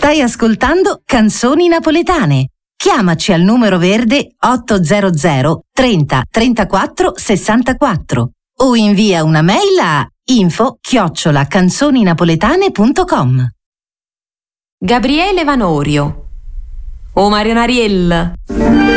Stai ascoltando Canzoni Napoletane. Chiamaci al numero verde 800 30 34 64 o invia una mail a info@canzoninapoletane.com. Gabriele Vanorio, O Marianariella.